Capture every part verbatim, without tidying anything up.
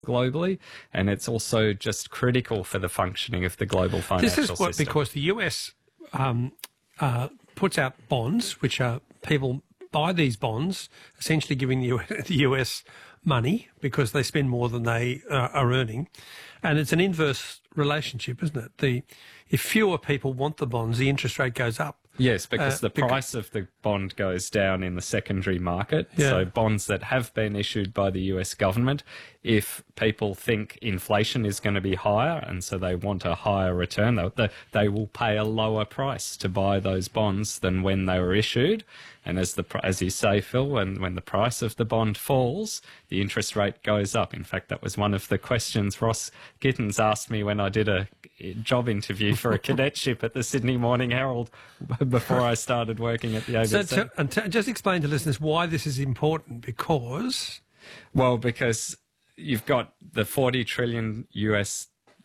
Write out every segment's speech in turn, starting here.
globally, and it's also just critical for the functioning of the global financial system. This is what, system. because the U S um, uh, puts out bonds, which are people buy these bonds, essentially giving the, U S, the U S money because they spend more than they uh, are earning, and it's an inverse relationship, isn't it? The if fewer people want the bonds, the interest rate goes up. Yes, because Uh, the price of the bond goes down in the secondary market. Yeah. So bonds that have been issued by the U S government, if people think inflation is going to be higher and so they want a higher return, they, they will pay a lower price to buy those bonds than when they were issued. And as the as you say, Phil, when, when the price of the bond falls, the interest rate goes up. In fact, that was one of the questions Ross Gittins asked me when I did a job interview for a cadetship at the Sydney Morning Herald before I started working at the A B C. So, to, and to, just explain to listeners why this is important, because... Well, because you've got the forty trillion U S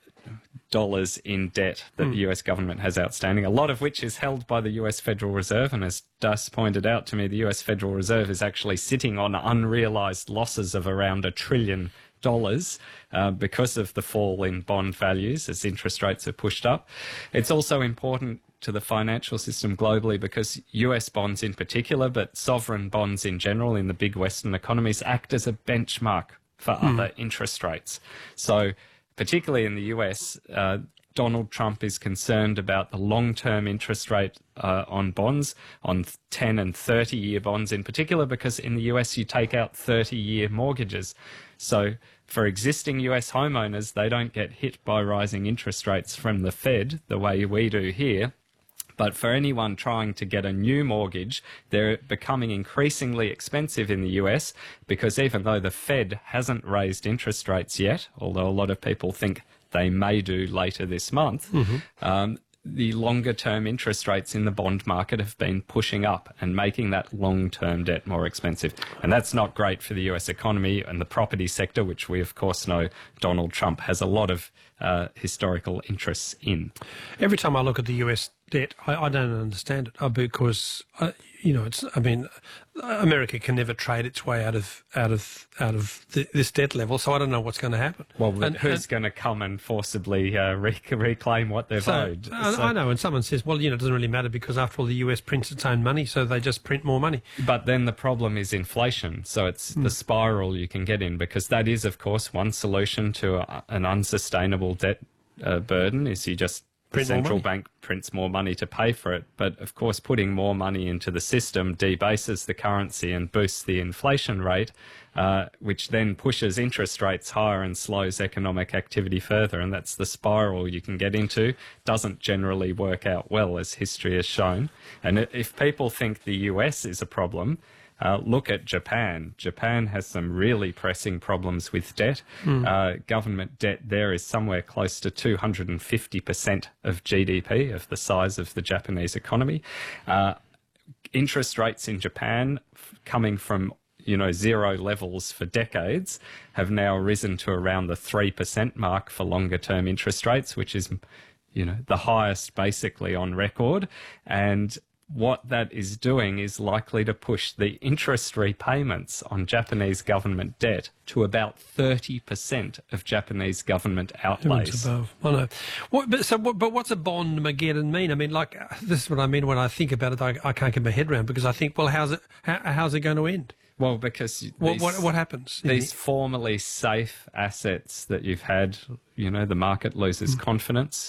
dollars in debt that mm. the U S government has outstanding, a lot of which is held by the U S Federal Reserve. And as Dus pointed out to me, the U S Federal Reserve is actually sitting on unrealised losses of around a trillion dollars uh, because of the fall in bond values as interest rates are pushed up. It's also important to the financial system globally because U S bonds in particular, but sovereign bonds in general in the big Western economies, act as a benchmark for mm. other interest rates. So particularly in the U S, uh, Donald Trump is concerned about the long-term interest rate uh, on bonds, on ten and thirty-year bonds in particular, because in the U S you take out thirty-year mortgages. So for existing U S homeowners, they don't get hit by rising interest rates from the Fed the way we do here. But for anyone trying to get a new mortgage, they're becoming increasingly expensive in the U S because even though the Fed hasn't raised interest rates yet, although a lot of people think they may do later this month, mm-hmm. um, the longer-term interest rates in the bond market have been pushing up and making that long-term debt more expensive. And that's not great for the U S economy and the property sector, which we, of course, know Donald Trump has a lot of uh, historical interests in. Every time I look at the U S debt, I, I don't understand it uh, because, uh, you know, it's. I mean, America can never trade its way out of out of out of th this debt level, so I don't know what's going to happen. Well, and, who's and, going to come and forcibly uh, re reclaim what they've so, owed? I, so, I know, and someone says, well, you know, it doesn't really matter because after all, the U S prints its own money, so they just print more money. But then the problem is inflation, so it's mm. the spiral you can get in, because that is, of course, one solution to a, an unsustainable debt uh, burden is you just the central bank prints more money to pay for it. But of course, putting more money into the system debases the currency and boosts the inflation rate, uh, which then pushes interest rates higher and slows economic activity further. And that's the spiral you can get into. Doesn't generally work out well, as history has shown. And if people think the U S is a problem, Uh, look at Japan. Japan has some really pressing problems with debt. Mm. Uh, government debt there is somewhere close to two hundred fifty percent of G D P, of the size of the Japanese economy. Uh, interest rates in Japan, coming from you know zero levels for decades, have now risen to around the three percent mark for longer-term interest rates, which is you know the highest basically on record. And what that is doing is likely to push the interest repayments on Japanese government debt to about thirty percent of Japanese government outlays. Above. I know. What, but, so, what, but what's a bond Mageddon mean? I mean, like, this is what I mean when I think about it. I, I can't get my head around because I think, well, how's it, how, how's it going to end? Well, because these, what, what, what happens? These the... formerly safe assets that you've had, you know, the market loses mm. confidence.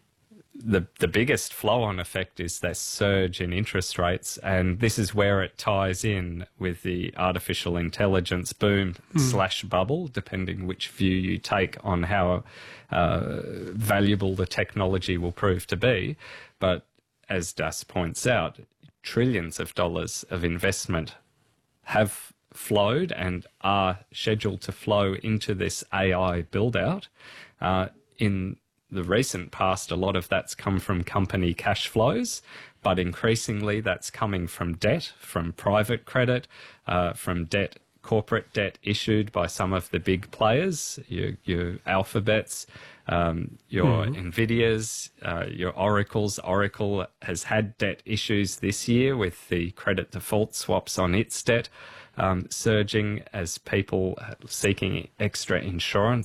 The, the biggest flow-on effect is that surge in interest rates, and this is where it ties in with the artificial intelligence boom mm. slash bubble, depending which view you take on how uh, valuable the technology will prove to be. But as Dus points out, trillions of dollars of investment have flowed and are scheduled to flow into this A I build-out. Uh, in the recent past, a lot of that's come from company cash flows, but increasingly that's coming from debt, from private credit, uh, from debt, corporate debt issued by some of the big players, your, your Alphabets, um, your mm-hmm. Nvidias, uh, your Oracles. Oracle has had debt issues this year with the credit default swaps on its debt. um, surging as people seeking extra insurance